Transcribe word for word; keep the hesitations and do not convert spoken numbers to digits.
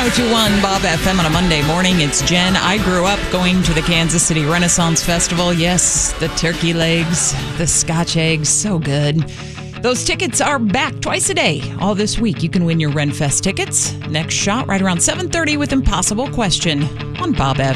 oh two one Bob F M on a Monday morning. It's Jen. I grew up going to the Kansas City Renaissance Festival. Yes, the turkey legs, the Scotch eggs, so good. Those tickets are back twice a day. All this week, you can win your Renfest tickets. Next shot right around seven thirty with Impossible Question on Bob F M.